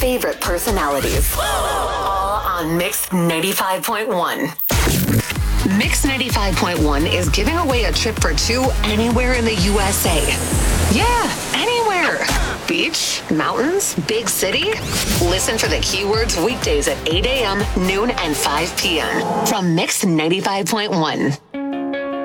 favorite personalities. All on Mix 95.1. Mix 95.1 is giving away a trip for two anywhere in the USA. Yeah, anywhere. Beach, mountains, big city. Listen for the keywords weekdays at 8 a.m., noon, and 5 p.m. from Mix 95.1.